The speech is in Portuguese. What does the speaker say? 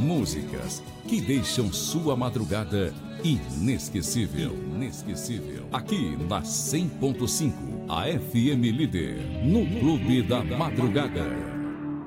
Músicas que deixam sua madrugada inesquecível. Aqui na 100.5, a FM Líder, no Clube da Madrugada.